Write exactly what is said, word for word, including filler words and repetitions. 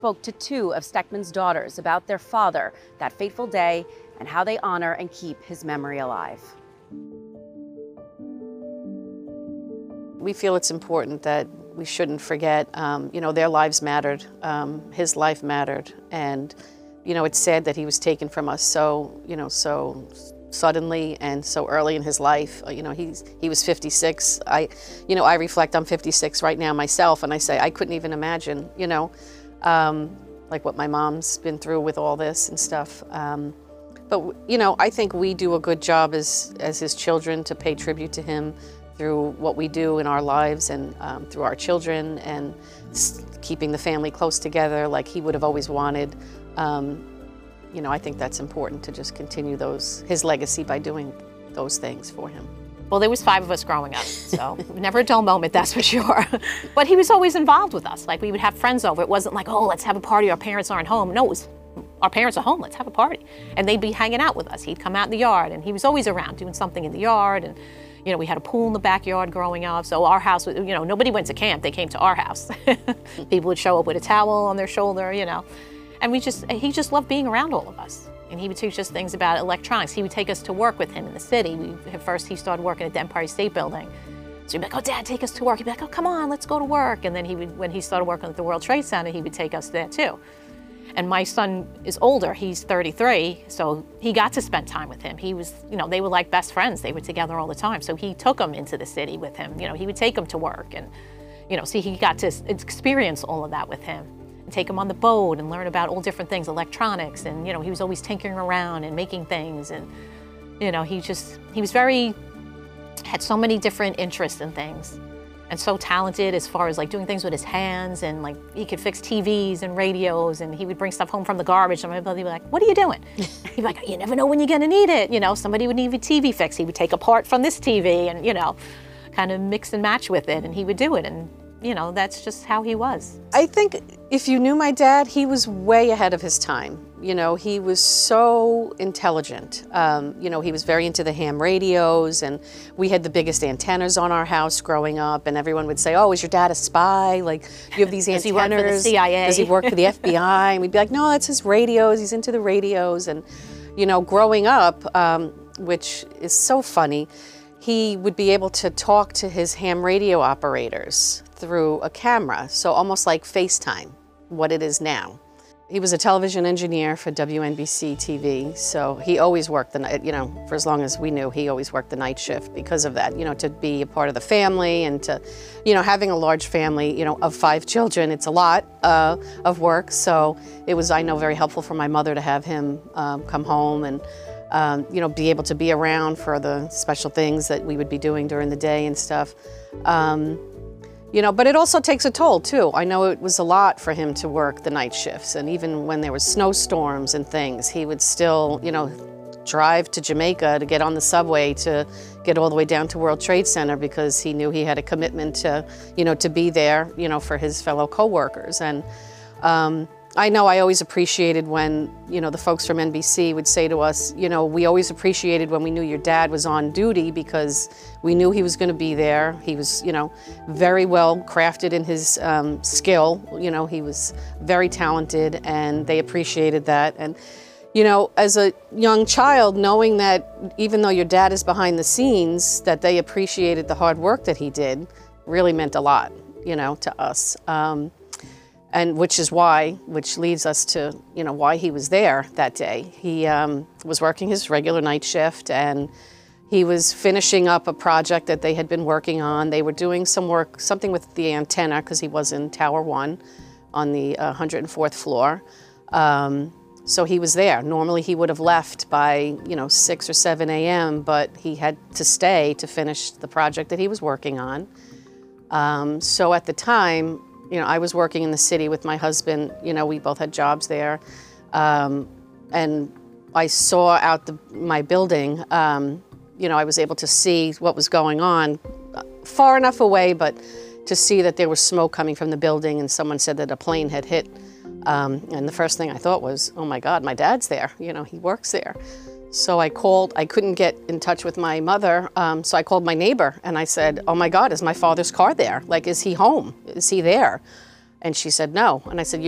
Spoke to two of Steckman's daughters about their father, that fateful day, and how they honor and keep his memory alive. We feel it's important that we shouldn't forget, um, you know, their lives mattered, um, his life mattered, and, you know, it's sad that he was taken from us so, you know, so suddenly and so early in his life. You know, he's, he was fifty-six. I, you know, I reflect, I'm fifty-six right now myself, and I say, I couldn't even imagine, you know, um, like what my mom's been through with all this and stuff. Um, but, you know, I think we do a good job as, as his children to pay tribute to him through what we do in our lives and um, through our children and keeping the family close together like he would have always wanted. Um, you know, I think that's important to just continue those, his legacy by doing those things for him. Well, there was five of us growing up, so never a dull moment, that's for sure. But he was always involved with us. Like, we would have friends over. It wasn't like, oh, let's have a party, our parents aren't home. No, it was, our parents are home, let's have a party. And they'd be hanging out with us. He'd come out in the yard, and he was always around doing something in the yard. And you know, we had a pool in the backyard growing up, so our house, you know, nobody went to camp, they came to our house. People would show up with a towel on their shoulder, you know. And we just, he just loved being around all of us. And he would teach us things about electronics. He would take us to work with him in the city. We, at first, he started working at the Empire State Building. So he'd be like, oh, Dad, take us to work. He'd be like, oh, come on, let's go to work. And then he would, when he started working at the World Trade Center, he would take us there too. And my son is older, he's thirty-three, so he got to spend time with him. He was, you know, they were like best friends. They were together all the time. So he took him into the city with him. You know, he would take him to work and, you know, see, he got to experience all of that with him. And take him on the boat and learn about all different things, electronics, and, you know, he was always tinkering around and making things. And, you know, he just, he was very, had so many different interests in things. And so talented as far as like doing things with his hands, and like he could fix T Vs and radios, and he would bring stuff home from the garbage, and my brother would be like, what are you doing? He'd be like, you never know when you're gonna need it. You know, somebody would need a T V fix. He would take a part from this T V and, you know, kind of mix and match with it, and he would do it. And, you know, that's just how he was. I think if you knew my dad, he was way ahead of his time. You know, he was so intelligent. Um, you know, he was very into the ham radios, and we had the biggest antennas on our house growing up, and everyone would say, oh, is your dad a spy? Like, you have these Does antennas. Does he work for the C I A? Does he work for the F B I? And we'd be like, no, that's his radios. He's into the radios. And, you know, growing up, um, which is so funny, he would be able to talk to his ham radio operators through a camera, so almost like FaceTime, what it is now. He was a television engineer for W N B C T V, so he always worked the night, you know, for as long as we knew, he always worked the night shift because of that, you know, to be a part of the family and to, you know, having a large family, you know, of five children, it's a lot uh, of work, so it was, I know, very helpful for my mother to have him um, come home and, um, you know, be able to be around for the special things that we would be doing during the day and stuff. Um, You know, but it also takes a toll too. I know it was a lot for him to work the night shifts, and even when there was snowstorms and things, he would still, you know, drive to Jamaica to get on the subway to get all the way down to World Trade Center because he knew he had a commitment to, you know, to be there, you know, for his fellow coworkers. And um, I know I always appreciated when, you know, the folks from N B C would say to us, you know, we always appreciated when we knew your dad was on duty because we knew he was going to be there. He was, you know, very well crafted in his um, skill. You know, he was very talented, and they appreciated that. And, you know, as a young child, knowing that even though your dad is behind the scenes, that they appreciated the hard work that he did really meant a lot, you know, to us. Um, And which is why, which leads us to, you know, why he was there that day. He um, was working his regular night shift, and he was finishing up a project that they had been working on. They were doing some work, something with the antenna, because he was in Tower One on the uh, one hundred fourth floor. Um, so he was there. Normally he would have left by, you know, six or seven A M, but he had to stay to finish the project that he was working on. Um, so at the time, you know, I was working in the city with my husband. You know, we both had jobs there. Um, and I saw out the, my building, um, you know, I was able to see what was going on far enough away, but to see that there was smoke coming from the building, and someone said that a plane had hit. Um, and the first thing I thought was, oh my God, my dad's there. You know, he works there. So I called, I couldn't get in touch with my mother, um, so I called my neighbor and I said, oh my God, is my father's car there? Like, is he home? Is he there? And she said, no. And I said,